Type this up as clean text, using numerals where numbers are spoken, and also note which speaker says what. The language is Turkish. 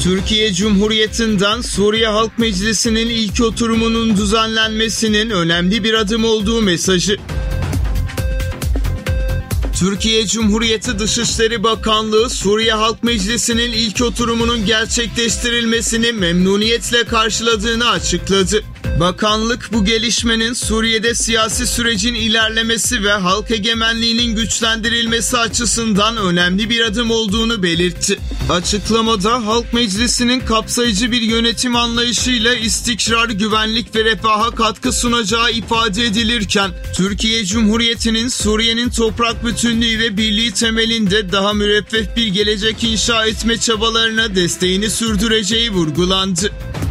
Speaker 1: Türkiye Cumhuriyeti'nden Suriye Halk Meclisi'nin ilk oturumunun düzenlenmesinin önemli bir adım olduğu mesajı. Türkiye Cumhuriyeti Dışişleri Bakanlığı, Suriye Halk Meclisi'nin ilk oturumunun gerçekleştirilmesini memnuniyetle karşıladığını açıkladı. Bakanlık bu gelişmenin Suriye'de siyasi sürecin ilerlemesi ve halk egemenliğinin güçlendirilmesi açısından önemli bir adım olduğunu belirtti. Açıklamada Halk Meclisi'nin kapsayıcı bir yönetim anlayışıyla istikrar, güvenlik ve refaha katkı sunacağı ifade edilirken, Türkiye Cumhuriyeti'nin Suriye'nin toprak bütünlüğü ve birliği temelinde daha müreffeh bir gelecek inşa etme çabalarına desteğini sürdüreceği vurgulandı.